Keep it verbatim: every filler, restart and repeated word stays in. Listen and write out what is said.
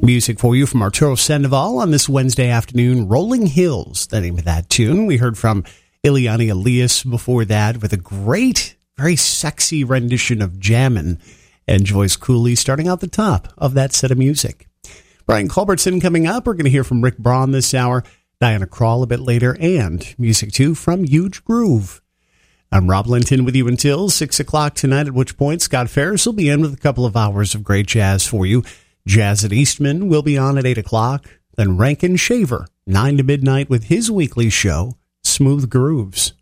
Music for you from Arturo Sandoval on this Wednesday afternoon. Rolling Hills, the name of that tune. We heard from Ileana Elias before that with a great, very sexy rendition of Jammin', and Joyce Cooley starting out the top of that set of music. Brian Culbertson coming up. We're going to hear from Rick Braun this hour, Diana Krall a bit later, and music too from Huge Groove. I'm Rob Linton with you until six o'clock tonight, at which point Scott Ferris will be in with a couple of hours of great jazz for you. Jazz at Eastman will be on at eight o'clock. Then Rankin Shaver, nine to midnight with his weekly show, Smooth Grooves.